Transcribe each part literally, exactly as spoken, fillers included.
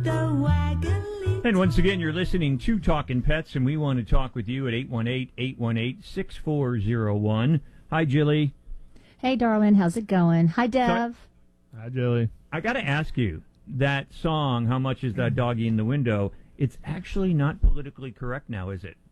And once again, you're listening to Talking Pets, and we want to talk with you at eight one eight, eight one eight, six four zero one. Hi, Jilly. Hey, darling. How's it going? Hi, Dev. So, hi, Jilly. I got to ask you, that song, How Much Is That Doggy in the Window, it's actually not politically correct now, is it?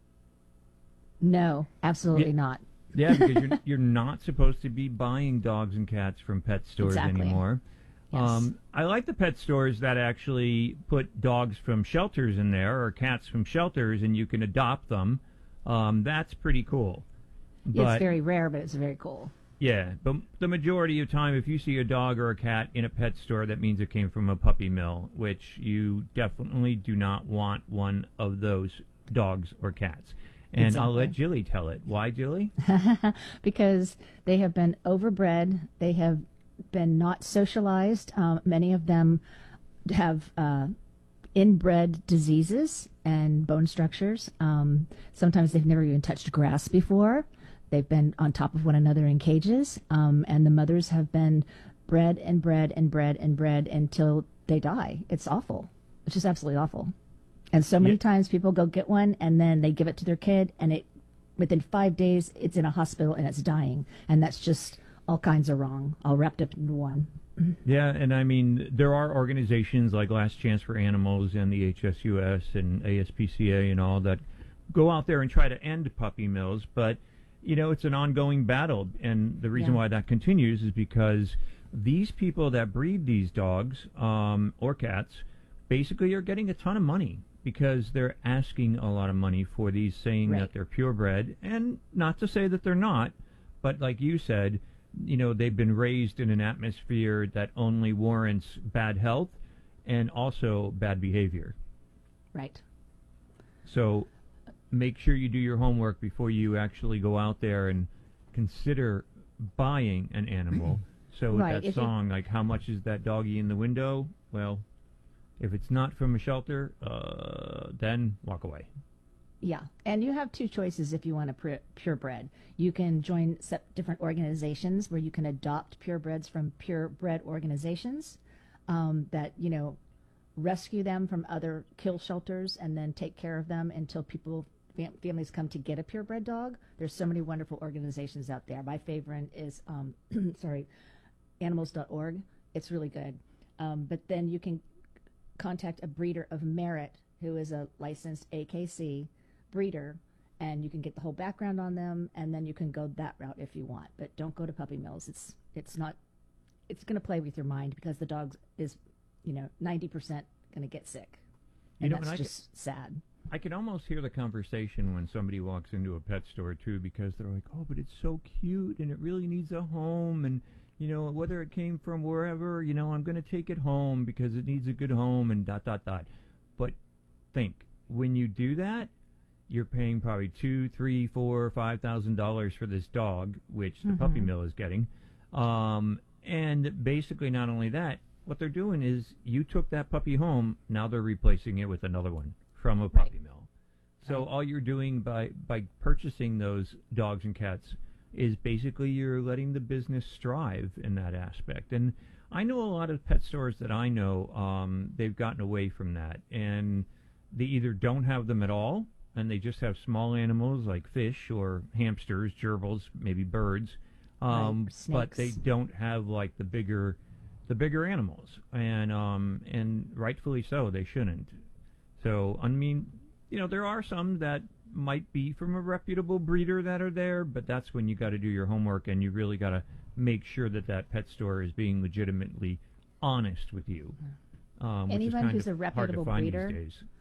No, absolutely yeah. not. Yeah, because you're, you're not supposed to be buying dogs and cats from pet stores exactly. anymore. Yes. Um, I like the pet stores that actually put dogs from shelters in there or cats from shelters, and you can adopt them. Um, that's pretty cool. Yeah, But, it's very rare, but it's very cool. Yeah, but the majority of time, if you see a dog or a cat in a pet store, that means it came from a puppy mill, which you definitely do not want one of those dogs or cats. And exactly. I'll let Jilly tell it. Why, Jilly? Because they have been overbred. They have been not socialized. Um, many of them have uh, inbred diseases and bone structures. Um, sometimes they've never even touched grass before. They've been on top of one another in cages, um, and the mothers have been bred and bred and bred and bred until they die. It's awful. It's just absolutely awful. And so many yeah. times people go get one, and then they give it to their kid, and it within five days it's in a hospital and it's dying. And that's just all kinds of wrong, all wrapped up into one. Yeah, and I mean, there are organizations like Last Chance for Animals and the H S U S and A S P C A and all that go out there and try to end puppy mills, but, you know, it's an ongoing battle. And the reason yeah. why that continues is because these people that breed these dogs um, or cats basically are getting a ton of money because they're asking a lot of money for these, saying right. that they're purebred, and not to say that they're not, but like you said, you know, they've been raised in an atmosphere that only warrants bad health and also bad behavior. Right. So make sure you do your homework before you actually go out there and consider buying an animal. So right. that if song, you... like, how much is that doggy in the window? Well, if it's not from a shelter, uh, then walk away. Yeah, and you have two choices if you want a pure, purebred. You can join sep- different organizations where you can adopt purebreds from purebred organizations um, that, you know, rescue them from other kill shelters and then take care of them until people, fam- families come to get a purebred dog. There's so many wonderful organizations out there. My favorite is, um, sorry, animals dot org. It's really good. Um, but then you can contact a breeder of merit who is a licensed A K C breeder, and you can get the whole background on them, and then you can go that route if you want. But don't go to puppy mills. It's it's not it's going to play with your mind because the dog is, you know, ninety percent going to get sick, and you know, that's and just can, sad. I can almost hear the conversation when somebody walks into a pet store too, because they're like, "Oh, but it's so cute, and it really needs a home, and you know, whether it came from wherever, you know, I'm going to take it home because it needs a good home," and dot dot dot. But think, when you do that, you're paying probably two, three, four, five thousand dollars for this dog, which the mm-hmm. puppy mill is getting. Um, and basically, not only that, what they're doing is you took that puppy home. Now they're replacing it with another one from a puppy right. mill. So right. all you're doing by by purchasing those dogs and cats is basically you're letting the business strive in that aspect. And I know a lot of pet stores that I know, um, they've gotten away from that, and they either don't have them at all, and they just have small animals like fish or hamsters, gerbils, maybe birds, um, right, but they don't have like the bigger, the bigger animals, and um, and rightfully so, they shouldn't. So I mean, you know, there are some that might be from a reputable breeder that are there, but that's when you got to do your homework, and you really got to make sure that that pet store is being legitimately honest with you. Um, Anyone which is kind who's of a reputable hard to find breeder. these days.